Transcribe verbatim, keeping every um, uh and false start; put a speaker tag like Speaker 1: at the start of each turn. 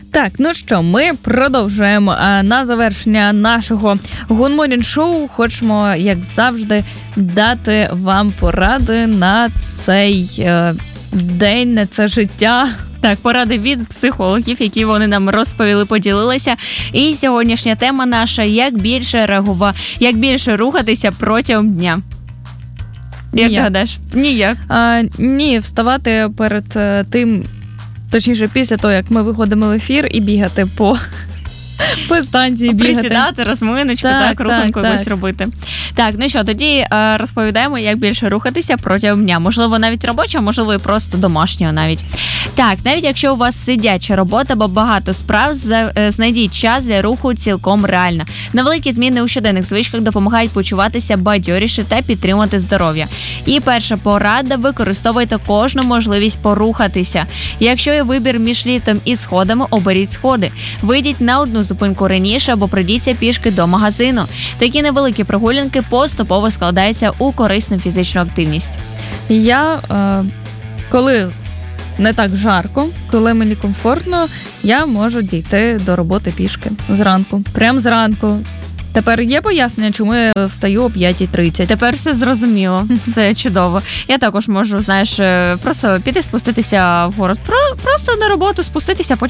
Speaker 1: Так, ну що, ми продовжуємо. На завершення нашого Good Morning Show хочемо, як завжди, дати вам поради на цей е, день, на це життя.
Speaker 2: Так, поради від психологів, які вони нам розповіли, поділилися. І сьогоднішня тема наша – як більше реагувати, як більше рухатися протягом дня. Як
Speaker 1: Ніяк.
Speaker 2: ти гадаєш? Ніяк.
Speaker 1: А, ні, вставати перед е, тим, точніше, після того, як ми виходимо в ефір, і бігати по, по станції. Бігати.
Speaker 2: Присідати, розминочку,
Speaker 1: Так,
Speaker 2: так, руханку
Speaker 1: так,
Speaker 2: якусь
Speaker 1: так.
Speaker 2: робити. Так, ну що, тоді е, розповідаємо, як більше рухатися протягом дня. Можливо, навіть робоча, можливо, і просто домашнього навіть. Так, навіть якщо у вас сидяча робота або багато справ, за- е, знайдіть час для руху цілком реально. Невеликі зміни у щоденних звичках допомагають почуватися бадьоріше та підтримувати здоров'я. І перша порада – використовуйте кожну можливість порухатися. Якщо є вибір між ліфтом і сходами, оберіть сходи. Вийдіть на одну зупинку раніше або пройдіться пішки до магазину. Такі невеликі прогулянки поступово складаються у корисну фізичну активність.
Speaker 1: Я, е, коли не так жарко, коли мені комфортно, я можу дійти до роботи пішки зранку. Прям зранку. Тепер є пояснення, чому я встаю о п'ятій тридцять?
Speaker 2: Тепер все зрозуміло, все чудово. Я також можу, знаєш, просто піти спуститися в город. Про, просто на роботу спуститися, потім